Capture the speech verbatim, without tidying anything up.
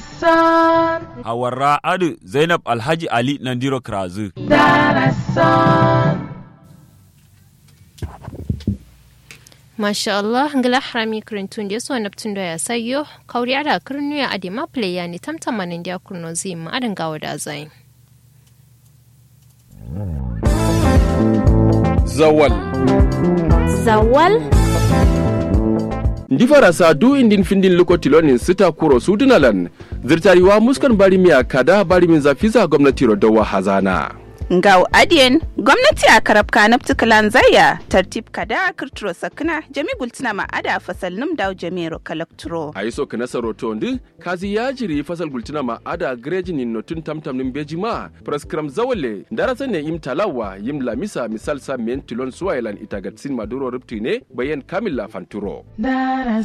Darasan. Hawarra adu Zainab Alhaji Ali Nandiro Krazu. Darasan. Masha Allah, ngala harami kurintun da so naptun da ya sayo, kauri ada kurnu ya adima playa ni tamtamanin da kurno zim adan gawa da zai. Zawal. Zawal. Ndi farasa du indin findin lokotilonin sita kuro sudunalan zirtariwa muskan barimiya kada barimin zafiza gwamnati rodawa hazana. Ngau adiyen gwamnati a karabka na ptikalan zaya tartib kada kirturo sakna jami gultina ma ada fasal num daw jamiro kalakturo. A yi so kana saroto ndi kazi ya jiri fasal gultina ma ada grejinin notun tamtam nin bejima praskram zawale darasa ne im talawa yim lamisa misal sa men tilon suwailan itagatsin maduro rupti ne bayan kamila fanturo.